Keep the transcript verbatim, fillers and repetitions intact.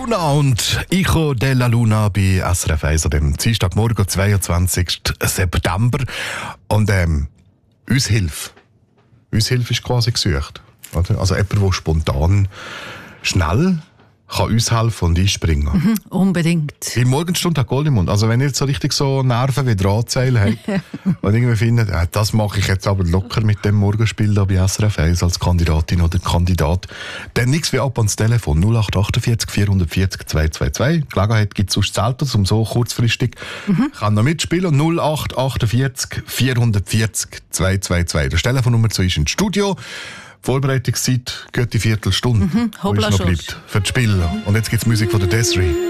Luna und Ico della Luna bei S R F eins an dem Dienstagmorgen, zweiundzwanzigsten September. Und ähm, uns Hilfe. Uns Hilfe ist quasi gesucht. Oder? Also jemand, der spontan, schnell kann uns helfen und einspringen. Mhm, unbedingt. In Morgenstunde hat Gold im Mund. Also wenn ihr jetzt so richtig so Nerven wie Drahtseil habt und irgendwie findet, äh, das mache ich jetzt aber locker mit dem Morgenspiel da bei S R F eins als Kandidatin oder Kandidat, dann nichts wie ab ans Telefon null acht achtundvierzig vierhundertvierzig zweihundertzweiundzwanzig. Gelegenheit gibt es sonst selten, um so kurzfristig mhm. kann noch mitspielen. null acht achtundvierzig vierhundertvierzig zweihundertzweiundzwanzig. Das Telefonnummer zu ist ins Studio. Vorbereitungszeit geht die Viertelstunde, mhm, wo es noch bleibt für das Spiel. Und jetzt gibt es Musik von der Desiree.